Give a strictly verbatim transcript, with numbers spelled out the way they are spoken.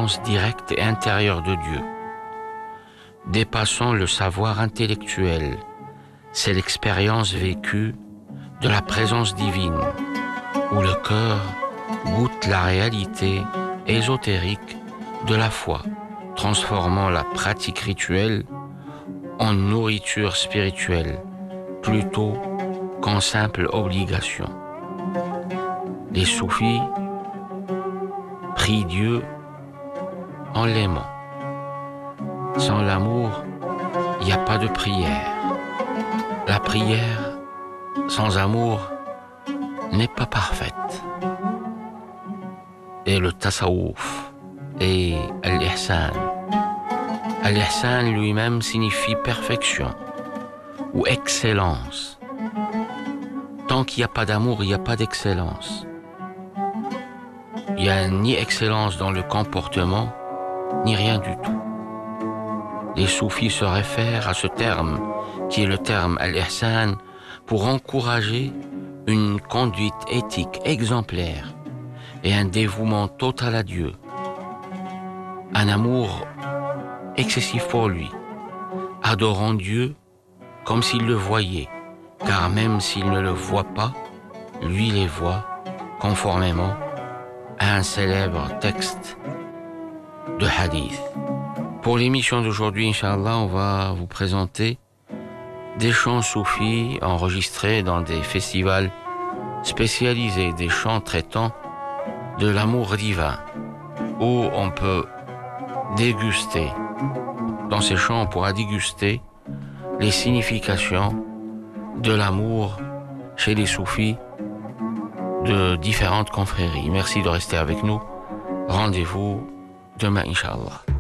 présence directe et intérieure de Dieu. Dépassant le savoir intellectuel, c'est l'expérience vécue de la présence divine, où le cœur goûte la réalité ésotérique de la foi, transformant la pratique rituelle en nourriture spirituelle, plutôt qu'en simple obligation. Les soufis prient Dieu en l'aimant. Sans l'amour, il n'y a pas de prière. La prière sans amour n'est pas parfaite. Et le tasawwuf et al-ihsan. Al-ihsan lui-même signifie perfection ou excellence. Tant qu'il n'y a pas d'amour, il n'y a pas d'excellence. Il n'y a ni excellence dans le comportement, ni rien du tout. Les soufis se réfèrent à ce terme, qui est le terme al-ihsan, pour encourager une conduite éthique exemplaire et un dévouement total à Dieu. Un amour excessif pour lui, adorant Dieu comme s'il le voyait, car même s'il ne le voit pas, lui les voit conformément à un célèbre texte de hadith. Pour l'émission d'aujourd'hui, Inch'Allah, on va vous présenter des chants soufis enregistrés dans des festivals spécialisés, des chants traitant de l'amour divin, où on peut déguster. Dans ces chants, on pourra déguster les significations de l'amour chez les soufis de différentes confréries. Merci de rester avec nous. Rendez-vous demain, Inch'Allah.